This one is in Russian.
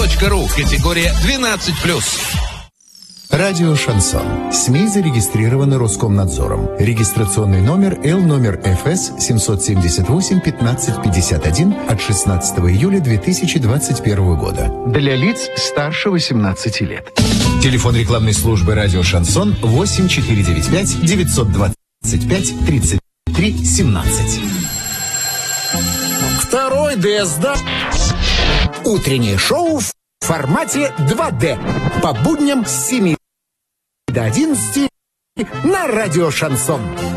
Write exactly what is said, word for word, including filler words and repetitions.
точка ру. Категория двенадцать плюс. Радио «Шансон». СМИ зарегистрированы Роскомнадзором. Регистрационный номер Л номер Ф С семь семь восемь пятнадцать пятьдесят один от шестнадцатого июля две тысячи двадцать первого года. Для лиц старше восемнадцати лет. Телефон рекламной службы «Радио Шансон» восемь четыре девять пять девятьсот двадцать пять тридцать три семнадцать. Второй ДСД. Утреннее шоу в формате два дэ. По будням с семи до одиннадцати на радио «Шансон».